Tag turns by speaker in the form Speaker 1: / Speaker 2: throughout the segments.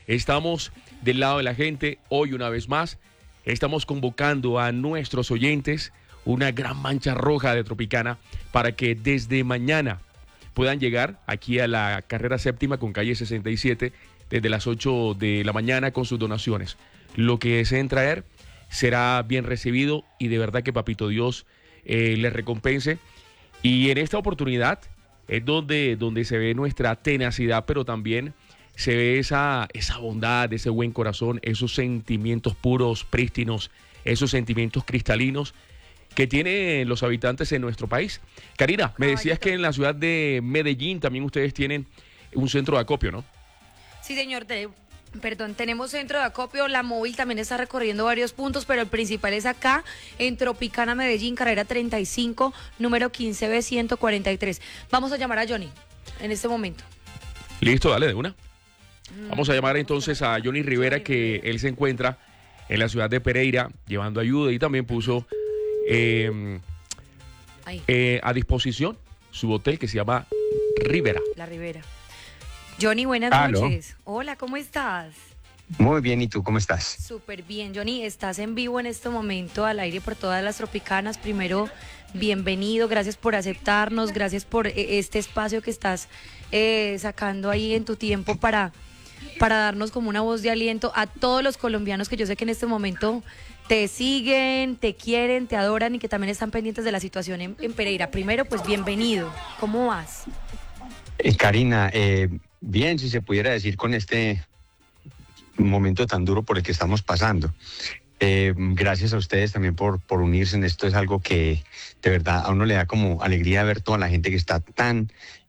Speaker 1: estamos del lado de la gente. Hoy una vez más estamos convocando a nuestros oyentes, una gran mancha roja de Tropicana, para que desde mañana puedan llegar aquí a la carrera séptima con calle 67 desde las 8 de la mañana con sus donaciones. Lo que deseen traer será bien recibido y de verdad que Papito Dios les recompense. Y en esta oportunidad es donde se ve nuestra tenacidad, pero también se ve esa bondad, ese buen corazón, esos sentimientos puros, prístinos, esos sentimientos cristalinos que tienen los habitantes en nuestro país. Karina, me decías que en la ciudad de Medellín también ustedes tienen un centro de acopio, ¿no?
Speaker 2: Sí, señor. Tenemos centro de acopio. La móvil también está recorriendo varios puntos, pero el principal es acá, en Tropicana, Medellín, carrera 35, número 15B143. Vamos a llamar a Johnny en este momento.
Speaker 1: Listo, dale de una. Vamos a llamar entonces a Johnny Rivera, que él se encuentra en la ciudad de Pereira llevando ayuda y también puso a disposición su hotel que se llama Rivera.
Speaker 2: La Rivera. Johnny, buenas noches. Hola, ¿cómo estás?
Speaker 3: Muy bien, ¿y tú cómo estás?
Speaker 2: Súper bien, Johnny. Estás en vivo en este momento al aire por todas las Tropicanas. Primero, bienvenido, gracias por aceptarnos, gracias por este espacio que estás sacando ahí en tu tiempo para darnos como una voz de aliento a todos los colombianos que yo sé que en este momento te siguen, te quieren, te adoran y que también están pendientes de la situación en Pereira. Primero, pues bienvenido. ¿Cómo vas?
Speaker 3: Karina, bien, si se pudiera decir con este momento tan duro por el que estamos pasando. Gracias a ustedes también por unirse en esto. Es algo que de verdad a uno le da como alegría ver toda la gente que está tan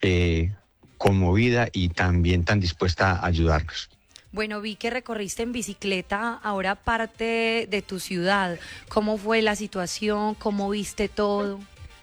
Speaker 3: conmovida y también tan dispuesta a ayudarnos.
Speaker 2: Bueno, vi que recorriste en bicicleta ahora parte de tu ciudad. ¿Cómo fue la situación? ¿Cómo viste todo?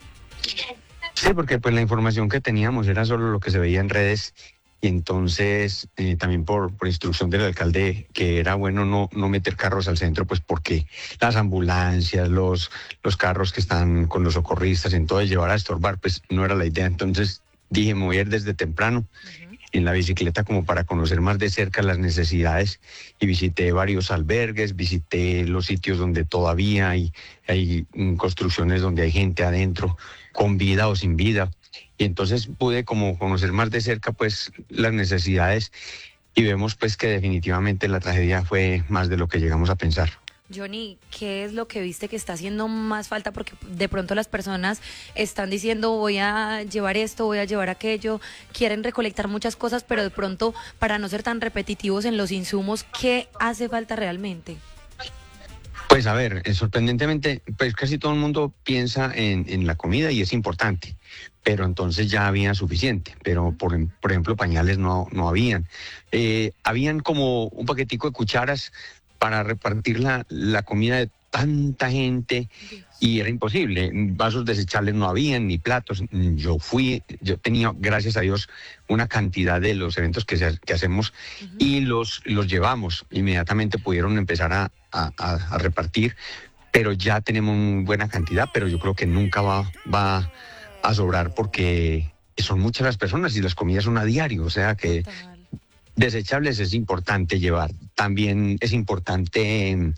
Speaker 3: Sí, porque pues la información que teníamos era solo lo que se veía en redes y entonces también por instrucción del alcalde que era bueno no meter carros al centro, pues porque las ambulancias, los carros que están con los socorristas, entonces llevar a estorbar, pues no era la idea. Entonces dije, me voy a ir desde temprano en la bicicleta como para conocer más de cerca las necesidades y visité varios albergues, visité los sitios donde todavía hay construcciones donde hay gente adentro, con vida o sin vida. Y entonces pude como conocer más de cerca pues las necesidades y vemos pues que definitivamente la tragedia fue más de lo que llegamos a pensar.
Speaker 2: Johnny, ¿qué es lo que viste que está haciendo más falta? Porque de pronto las personas están diciendo voy a llevar esto, voy a llevar aquello, quieren recolectar muchas cosas, pero de pronto para no ser tan repetitivos en los insumos, ¿qué hace falta realmente?
Speaker 3: Pues a ver, sorprendentemente, pues casi todo el mundo piensa en la comida y es importante, pero entonces ya había suficiente, pero por ejemplo pañales no habían. Habían como un paquetico de cucharas para repartir la comida de tanta gente y era imposible. Vasos desechables no habían, ni platos. Yo tenía, gracias a Dios, una cantidad de los eventos que hacemos y los llevamos. Inmediatamente pudieron empezar a repartir, pero ya tenemos una buena cantidad, pero yo creo que nunca va a sobrar porque son muchas las personas y las comidas son a diario, o sea que desechables es importante llevar. También es importante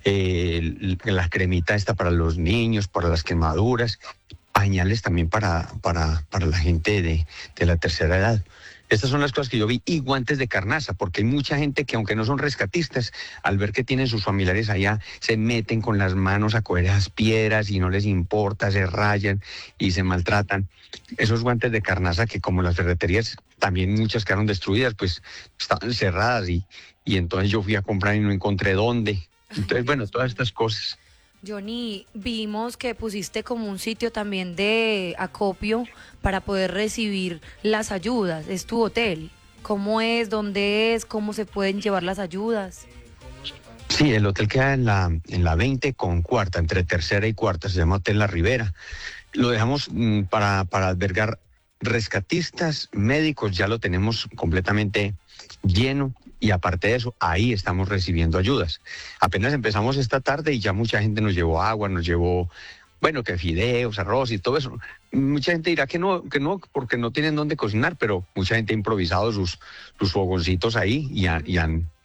Speaker 3: la cremita esta para los niños, para las quemaduras, pañales también para la gente de la tercera edad. Estas son las cosas que yo vi, y guantes de carnaza, porque hay mucha gente que aunque no son rescatistas, al ver que tienen sus familiares allá, se meten con las manos a coger esas piedras y no les importa, se rayan y se maltratan. Esos guantes de carnaza que como las ferreterías, también muchas quedaron destruidas, pues estaban cerradas y entonces yo fui a comprar y no encontré dónde. Entonces, bueno, todas estas cosas.
Speaker 2: Johnny, vimos que pusiste como un sitio también de acopio para poder recibir las ayudas. Es tu hotel. ¿Cómo es? ¿Dónde es? ¿Cómo se pueden llevar las ayudas?
Speaker 3: Sí, el hotel queda en la 20 con cuarta, entre tercera y cuarta, se llama Hotel La Ribera. Lo dejamos para albergar rescatistas, médicos, ya lo tenemos completamente lleno. Y aparte de eso, ahí estamos recibiendo ayudas. Apenas empezamos esta tarde y ya mucha gente nos llevó agua, nos llevó, bueno, que fideos, arroz y todo eso. Mucha gente dirá que no, porque no tienen dónde cocinar, pero mucha gente ha improvisado sus fogoncitos ahí y han